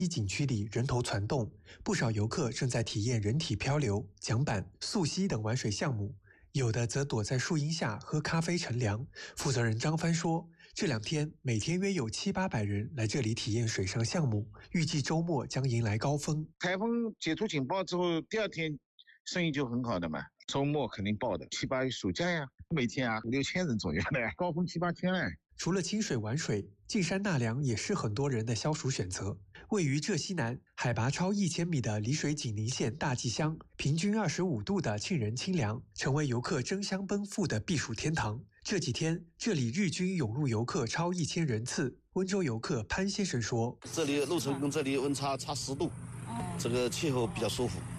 景区里人头攒动，不少游客正在体验人体漂流、桨板、溯溪等玩水项目，有的则躲在树荫下喝咖啡乘凉。负责人张帆说，这2天每天约有700-800人来这里体验水上项目，预计周末将迎来高峰。 台风解除警报之后，第2天生意就很好的嘛，周末肯定爆的。7、8月暑假呀，每天5、6千人左右的，高峰7、8千嘞。 除了清水玩水，进山纳凉也是很多人的消暑选择。位于浙西南，海拔超1000米的丽水锦宁县大纪乡，平均25度的沁人清凉，成为游客争相奔赴的避暑天堂。这几天，这里日均涌入游客超1000人次。温州游客潘先生说：“ 这里路程跟这里温差10度，这个气候比较舒服。”